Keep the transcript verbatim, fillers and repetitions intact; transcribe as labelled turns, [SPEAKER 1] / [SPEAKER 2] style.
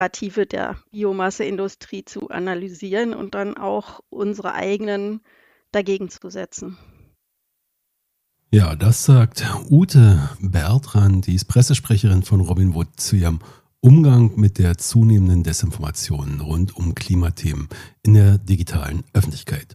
[SPEAKER 1] Narrative der Biomasseindustrie zu analysieren und dann auch unsere eigenen dagegen zu setzen.
[SPEAKER 2] Ja, das sagt Ute Bertrand, die ist Pressesprecherin von Robin Wood, zu ihrem Umgang mit der zunehmenden Desinformation rund um Klimathemen in der digitalen Öffentlichkeit.